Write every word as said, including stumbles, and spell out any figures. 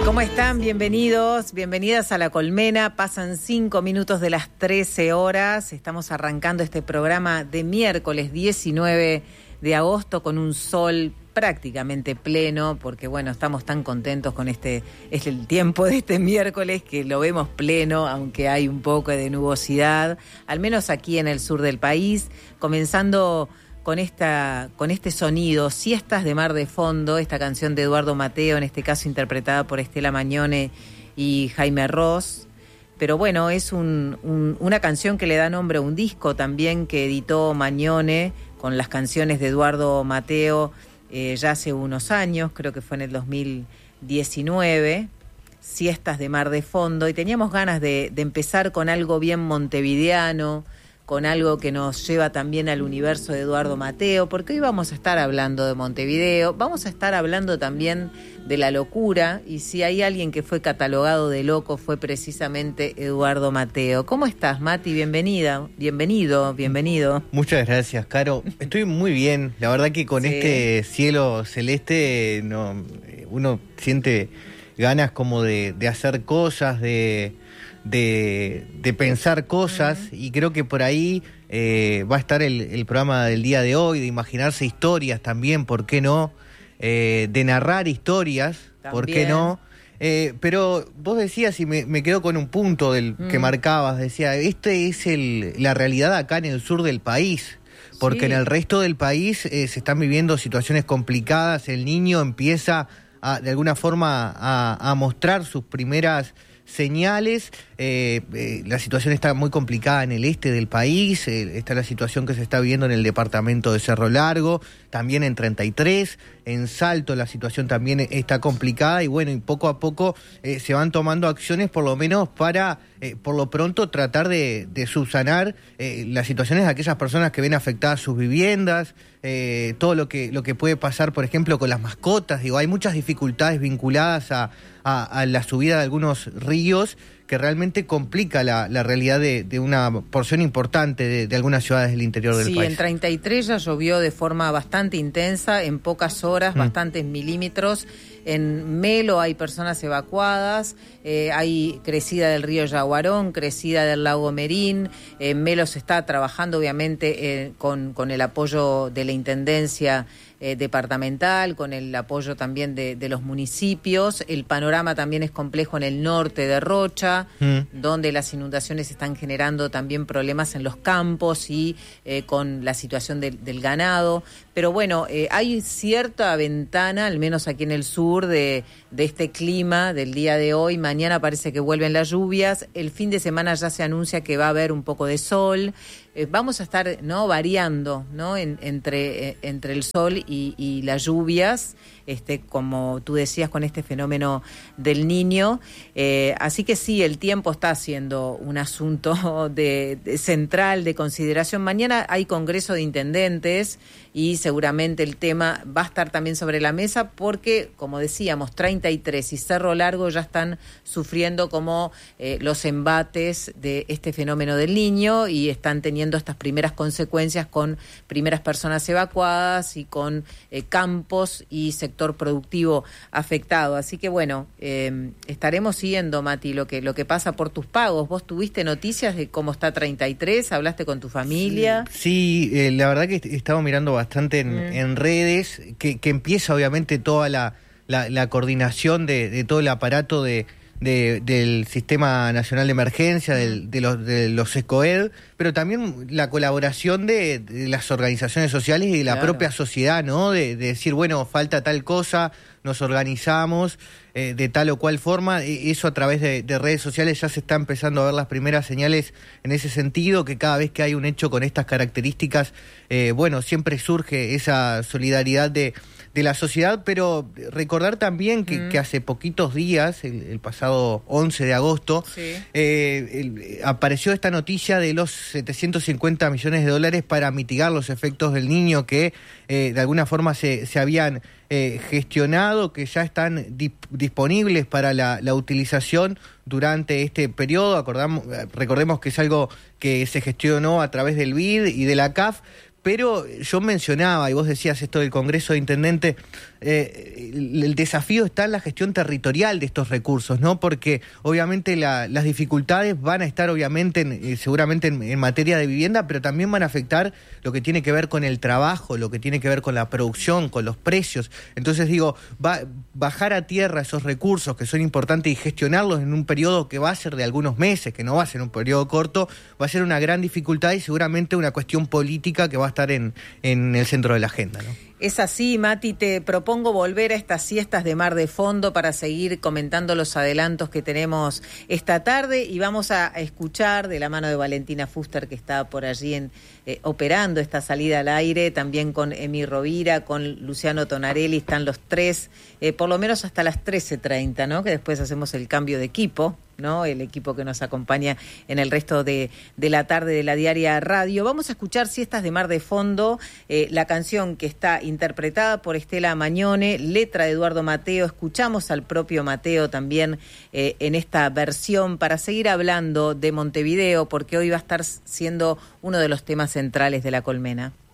¿Cómo están? Bienvenidos, bienvenidas a La Colmena. Pasan cinco minutos de las trece horas. Estamos arrancando este programa de miércoles diecinueve de agosto con un sol prácticamente pleno, porque bueno, estamos tan contentos con este, es el tiempo de este miércoles que lo vemos pleno, aunque hay un poco de nubosidad, al menos aquí en el sur del país, comenzando con esta, con este sonido, Siestas de Mar de Fondo, esta canción de Eduardo Mateo, en este caso interpretada por Estela Mañone y Jaime Ross. Pero bueno, es un, un, una canción que le da nombre a un disco también que editó Mañone con las canciones de Eduardo Mateo eh, ya hace unos años, creo que fue en el dos mil diecinueve, Siestas de Mar de Fondo, y teníamos ganas de, de empezar con algo bien montevideano, con algo que nos lleva también al universo de Eduardo Mateo, porque hoy vamos a estar hablando de Montevideo, vamos a estar hablando también de la locura, y si hay alguien que fue catalogado de loco fue precisamente Eduardo Mateo. ¿Cómo estás, Mati? Bienvenida, bienvenido, bienvenido. Muchas gracias, Caro. Estoy muy bien, la verdad que con sí. este cielo celeste no, uno siente ganas como de, de hacer cosas, de... De, de pensar cosas, uh-huh. y creo que por ahí eh, va a estar el, el programa del día de hoy, de imaginarse historias también, ¿por qué no? Eh, de narrar historias, también. ¿Por qué no? Eh, pero vos decías, y me, me quedo con un punto del uh-huh. que marcabas, decía, este es el, la realidad acá en el sur del país, porque sí. en el resto del país eh, se están viviendo situaciones complicadas, el niño empieza a, de alguna forma a, a mostrar sus primeras señales, eh, eh, la situación está muy complicada en el este del país, eh, está la situación que se está viviendo en el departamento de Cerro Largo, también en treinta y tres, en Salto la situación también está complicada y bueno, y poco a poco eh, se van tomando acciones por lo menos para, eh, por lo pronto, tratar de, de subsanar eh, las situaciones de aquellas personas que ven afectadas sus viviendas, eh, todo lo que, lo que puede pasar, por ejemplo, con las mascotas. Digo, hay muchas dificultades vinculadas a, a, a la subida de algunos ríos que realmente complica la, la realidad de, de una porción importante de, de algunas ciudades del interior del sí, país. Sí, en treinta y tres ya llovió de forma bastante intensa, en pocas horas, mm. bastantes milímetros. En Melo hay personas evacuadas, eh, hay crecida del río Yaguarón, crecida del lago Merín. En Melo se está trabajando obviamente eh, con, con el apoyo de la Intendencia eh, departamental, con el apoyo también de, de los municipios. El panorama también es complejo en el norte de Rocha, mm. donde las inundaciones están generando también problemas en los campos y eh, con la situación de, del ganado. Pero bueno, eh, hay cierta ventana, al menos aquí en el sur, de, de este clima del día de hoy. Mañana parece que vuelven las lluvias. El fin de semana ya se anuncia que va a haber un poco de sol. Eh, vamos a estar no variando no en, entre, eh, entre el sol y, y las lluvias, este, como tú decías, con este fenómeno del Niño. Eh, así que sí, el tiempo está siendo un asunto de, de central, de consideración. Mañana hay Congreso de Intendentes y seguramente el tema va a estar también sobre la mesa porque, como decíamos, treinta y tres y Cerro Largo ya están sufriendo como eh, los embates de este fenómeno del Niño y están teniendo estas primeras consecuencias con primeras personas evacuadas y con eh, campos y sector productivo afectado. Así que bueno, eh, estaremos siguiendo, Mati, lo que, lo que pasa por tus pagos. ¿Vos tuviste noticias de cómo está treinta y tres? ¿Hablaste con tu familia? Sí, sí eh, la verdad que he estado mirando bastante en, mm. en redes, que, que empieza obviamente toda la, la, la coordinación de, de todo el aparato de, de, del Sistema Nacional de Emergencia, del, de, los, de los ESCOED, pero también la colaboración de, de las organizaciones sociales y de la claro. propia sociedad, ¿no? De, de decir, bueno, falta tal cosa, nos organizamos eh, de tal o cual forma. Eso a través de, de redes sociales ya se está empezando a ver las primeras señales en ese sentido, que cada vez que hay un hecho con estas características, eh, bueno, siempre surge esa solidaridad de, de la sociedad, pero recordar también que, mm. que hace poquitos días, el, el pasado once de agosto, sí. eh, el, apareció esta noticia de los setecientos cincuenta millones de dólares para mitigar los efectos del Niño que eh, de alguna forma se, se habían eh, gestionado, que ya están dip, disponibles para la, la utilización durante este periodo. Acordamos, recordemos que es algo que se gestionó a través del B I D y de la C A F, pero yo mencionaba, y vos decías esto del Congreso de Intendentes, eh, el, el desafío está en la gestión territorial de estos recursos, ¿no? Porque obviamente la, las dificultades van a estar obviamente en, eh, seguramente en, en materia de vivienda, pero también van a afectar lo que tiene que ver con el trabajo, lo que tiene que ver con la producción, con los precios. Entonces digo, va, bajar a tierra esos recursos que son importantes y gestionarlos en un periodo que va a ser de algunos meses, que no va a ser un periodo corto, va a ser una gran dificultad y seguramente una cuestión política que va a estar en, en el centro de la agenda, ¿no? Es así, Mati, te propongo volver a estas siestas de Mar de Fondo para seguir comentando los adelantos que tenemos esta tarde y vamos a escuchar de la mano de Valentina Fuster, que está por allí en, eh, operando esta salida al aire, también con Emi Rovira, con Luciano Tonarelli, están los tres, eh, por lo menos hasta las trece treinta, ¿no? Que después hacemos el cambio de equipo, ¿no? El equipo que nos acompaña en el resto de, de la tarde de la Diaria Radio. Vamos a escuchar Siestas de Mar de Fondo, eh, la canción que está interpretada por Estela Mañone, letra de Eduardo Mateo. Escuchamos al propio Mateo también eh, en esta versión para seguir hablando de Montevideo, porque hoy va a estar siendo uno de los temas centrales de La Colmena.